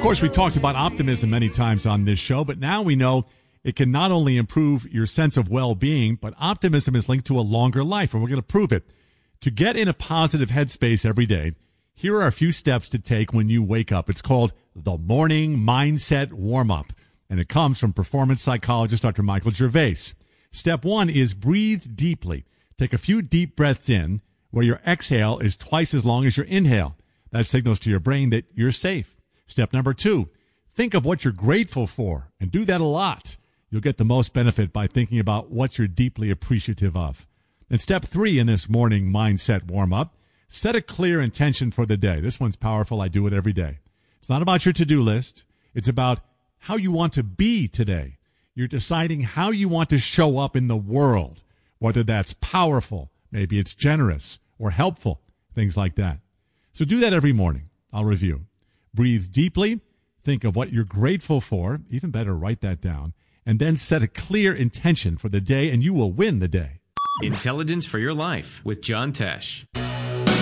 course, we talked about optimism many times on this show, but now we know it can not only improve your sense of well-being, but optimism is linked to a longer life, and we're going to prove it. To get in a positive headspace every day, here are a few steps to take when you wake up. It's called the Morning Mindset Warm-Up, and it comes from performance psychologist Dr. Michael Gervais. Step 1 is breathe deeply. Take a few deep breaths in, where your exhale is twice as long as your inhale. That signals to your brain that you're safe. Step number 2, think of what you're grateful for, and do that a lot. You'll get the most benefit by thinking about what you're deeply appreciative of. And step 3 in this morning mindset warm-up, set a clear intention for the day. This one's powerful. I do it every day. It's not about your to-do list. It's about how you want to be today. You're deciding how you want to show up in the world, whether that's powerful, maybe it's generous or helpful, things like that. So do that every morning. I'll review. Breathe deeply, think of what you're grateful for, even better, write that down, and then set a clear intention for the day, and you will win the day. Intelligence for Your Life with John Tesh.